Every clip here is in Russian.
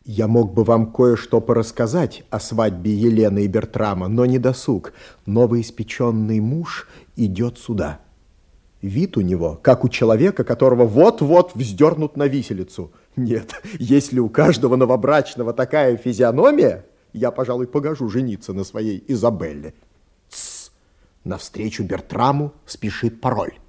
Я мог бы вам кое-что порассказать о свадьбе Елены и Бертрама, но не досуг. Новоиспеченный муж идет сюда. Вид у него, как у человека, которого вот-вот вздернут на виселицу. Нет, если у каждого новобрачного такая физиономия, я, пожалуй, погожу жениться на своей Изабелле. Тссс! Навстречу Бертраму спешит пароль.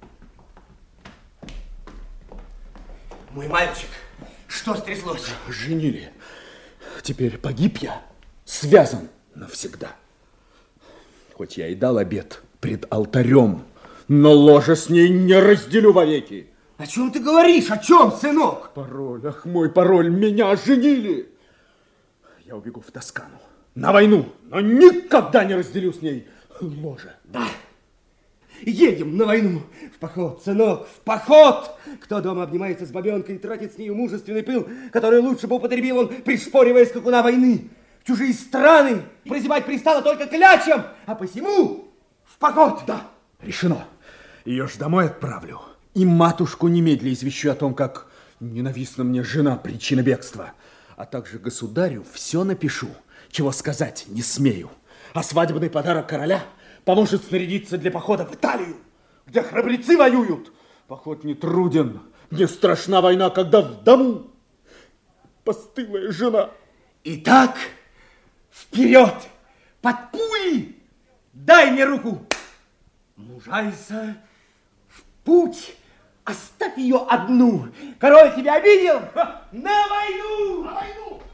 Мой мальчик, что стряслось? Женили. Теперь погиб я, связан навсегда. Хоть я и дал обет пред алтарем, но ложе с ней не разделю вовеки. О чем ты говоришь? О чем, сынок? Пароль, ах, мой пароль, меня оженили. Я убегу в Тоскану, на войну, но никогда не разделю с ней ложе. Да. Едем на войну, в поход, сынок, в поход! Кто дома обнимается с бабенкой и тратит с нею мужественный пыл, который лучше бы употребил он, пришпоривая скакуна войны? В чужие страны прозябать пристало только клячам, а посему в поход! Да, решено. Ее ж домой отправлю. И матушку немедля извещу о том, как ненавистна мне жена, причина бегства. А также государю все напишу, чего сказать не смею. А свадебный подарок короля поможет снарядиться для похода в Италию, где храбрецы воюют. Поход не труден, не страшна война, когда в дому постылая жена. Итак, вперед, под пули! Дай мне руку! Мужайся, в путь! Оставь ее одну! Король тебя обидел? На войну! На войну!